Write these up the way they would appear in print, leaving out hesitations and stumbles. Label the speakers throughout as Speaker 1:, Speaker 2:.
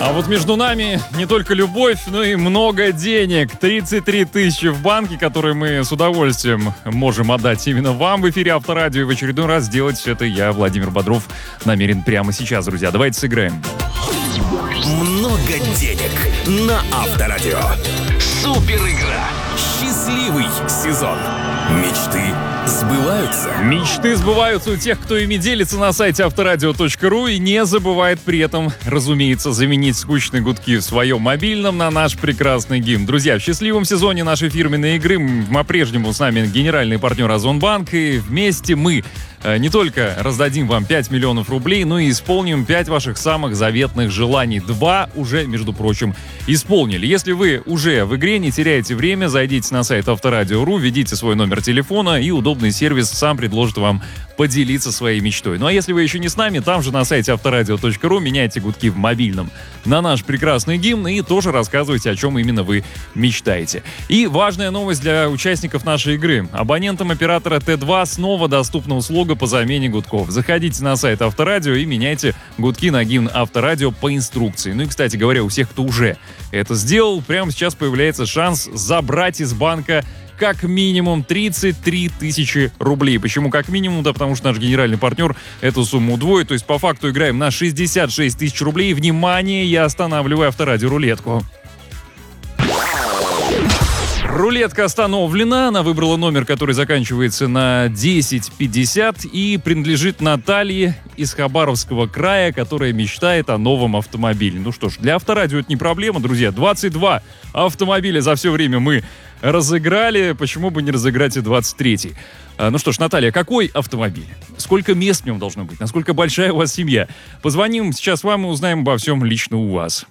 Speaker 1: А вот между нами не только любовь, но и много денег. 33 тысячи в банке, которые мы с удовольствием можем отдать именно вам в эфире Авторадио. И в очередной раз сделать это я, Владимир Бодров, намерен прямо сейчас, друзья. Давайте сыграем.
Speaker 2: Много денег на Авторадио. Супер игра. Счастливый сезон. Мечты сбываются.
Speaker 1: Мечты сбываются у тех, кто ими делится на сайте авторадио.ру и не забывает при этом, разумеется, заменить скучные гудки в своем мобильном на наш прекрасный гимн. Друзья, в счастливом сезоне нашей фирменной игры по-прежнему с нами генеральный партнер Озонбанк, и вместе мы не только раздадим вам 5 миллионов рублей, но и исполним 5 ваших самых заветных желаний. 2 уже, между прочим, исполнили. Если вы уже в игре, не теряйте время, зайдите на сайт Авторадио.ру, введите свой номер телефона, и удобный сервис сам предложит вам поделиться своей мечтой. Ну а если вы еще не с нами, там же на сайте Авторадио.ру меняйте гудки в мобильном на наш прекрасный гимн и тоже рассказывайте, о чем именно вы мечтаете. И важная новость для участников нашей игры. Абонентам оператора Т2 снова доступна услуга по замене гудков. Заходите на сайт Авторадио и меняйте гудки на гимн Авторадио по инструкции. Ну и, кстати говоря, у всех, кто уже это сделал, прямо сейчас появляется шанс забрать из банка как минимум 33 тысячи рублей. Почему как минимум? Да потому что наш генеральный партнер эту сумму удвоит. То есть по факту играем на 66 тысяч рублей. Внимание, я останавливаю Авторадио рулетку. Рулетка остановлена, она выбрала номер, который заканчивается на 1050 и принадлежит Наталье из Хабаровского края, которая мечтает о новом автомобиле. Ну что ж, для Авторадио это не проблема, друзья. 22 автомобиля за все время мы разыграли, почему бы не разыграть и 23-й? Ну что ж, Наталья, какой автомобиль? Сколько мест в нем должно быть? Насколько большая у вас семья? Позвоним сейчас вам и узнаем обо всем лично у вас.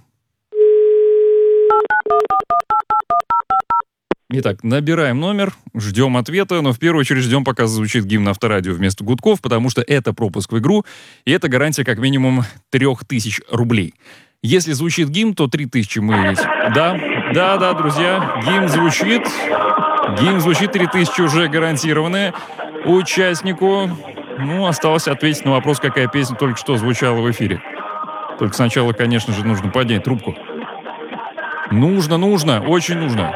Speaker 1: Итак, набираем номер, ждем ответа, но в первую очередь ждем, пока зазвучит гимн Авторадио вместо гудков, потому что это пропуск в игру, и это гарантия как минимум 3000 рублей. Если звучит гимн, то 3000 мы... Да, друзья, гимн звучит, 3000 уже гарантированные участнику. Ну, осталось ответить на вопрос, какая песня только что звучала в эфире. Только сначала, конечно же, нужно поднять трубку. Нужно, очень нужно.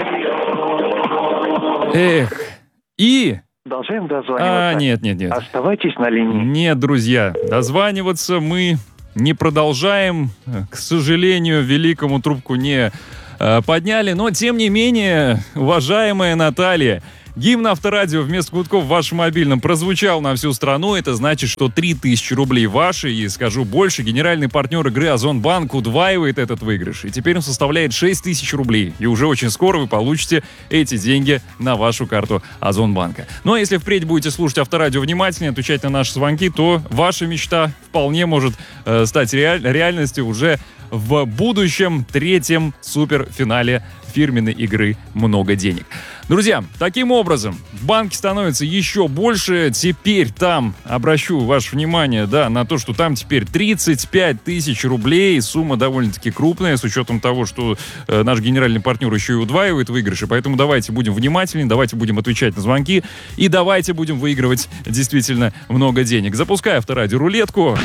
Speaker 1: Эх, и...
Speaker 3: Продолжаем дозваниваться.
Speaker 1: Нет.
Speaker 3: Оставайтесь на линии.
Speaker 1: Нет, друзья, дозваниваться мы не продолжаем. К сожалению, великому трубку не подняли. Но, тем не менее, уважаемая Наталья, гимн Авторадио вместо гудков в вашем мобильном прозвучал на всю страну. Это значит, что 3000 рублей ваши. И скажу больше, генеральный партнер игры Озонбанк удваивает этот выигрыш. И теперь он составляет 6000 рублей. И уже очень скоро вы получите эти деньги на вашу карту Озонбанка. Ну а если впредь будете слушать Авторадио внимательнее, отвечать на наши звонки, то ваша мечта вполне может стать реальностью уже в будущем 3-м суперфинале фирменной игры «Много денег». Друзья, таким образом, в банке становится еще больше. Теперь там, обращу ваше внимание, на то, что там теперь 35 тысяч рублей. Сумма довольно-таки крупная, с учетом того, что наш генеральный партнер еще и удваивает выигрыши. Поэтому давайте будем внимательнее, давайте будем отвечать на звонки и давайте будем выигрывать действительно много денег. Запускай Авторадио рулетку.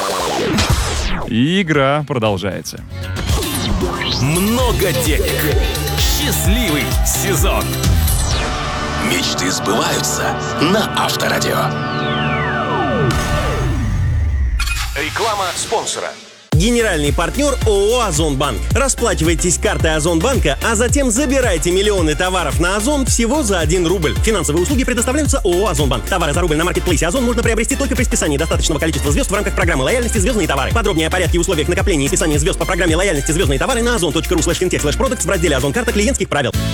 Speaker 1: И игра продолжается.
Speaker 2: Много денег. Счастливый сезон. Мечты сбываются на Авторадио. Реклама спонсора.
Speaker 4: Генеральный партнер ООО «Озонбанк». Расплачивайтесь картой Озонбанка, а затем забирайте миллионы товаров на Озон всего за 1 рубль. Финансовые услуги предоставляются ООО «Озонбанк». Товары за рубль на маркетплейсе Озон можно приобрести только при списании достаточного количества звезд в рамках программы лояльности «Звездные товары». Подробнее о порядке и условиях накопления и списания звезд по программе лояльности «Звездные товары» на ozon.ru/fintech/products в разделе «Озон карта клиентских правил».